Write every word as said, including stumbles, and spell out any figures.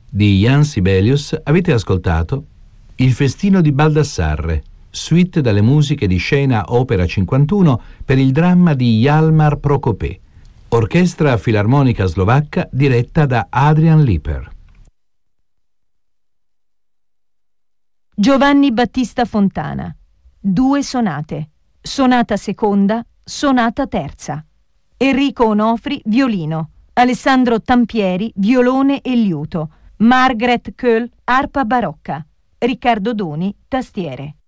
di Jan Sibelius avete ascoltato Il festino di Baldassarre, suite dalle musiche di scena Opera cinquantuno per il dramma di Hjalmar Prokopé, orchestra filarmonica slovacca diretta da Adrian Liper. Giovanni Battista Fontana. Due sonate. Sonata seconda, sonata terza. Enrico Onofri, violino. Alessandro Tampieri, violone e liuto. Margaret Köhl, arpa barocca. Riccardo Doni, tastiere.